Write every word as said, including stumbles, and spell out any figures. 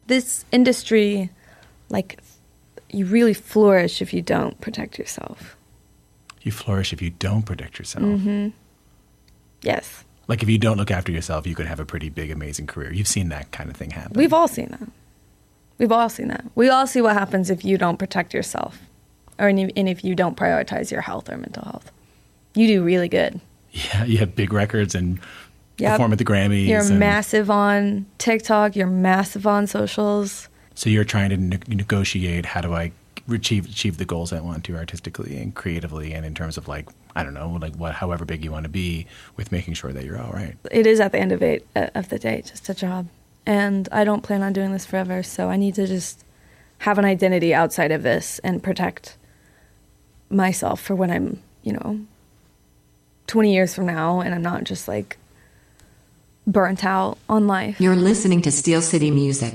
this industry, like, you really flourish if you don't protect yourself. You flourish if you don't protect yourself. Mm-hmm. Yes. Like, if you don't look after yourself, you could have a pretty big, amazing career. You've seen that kind of thing happen. We've all seen that. We've all seen that. We all see what happens if you don't protect yourself, or and if you don't prioritize your health or mental health. You do really good. Yeah, you have big records and yep. perform at the Grammys. You're and massive on TikTok. You're massive on socials. So you're trying to ne- negotiate, how do I achieve achieve the goals I want to artistically and creatively, and in terms of, like, I don't know, like what, however big you want to be, with making sure that you're all right. It is, at the end of it uh, of the day, just a job. And I don't plan on doing this forever, so I need to just have an identity outside of this and protect myself for when I'm, you know, twenty years from now, and I'm not just, like, burnt out on life. You're listening to Steel City Music.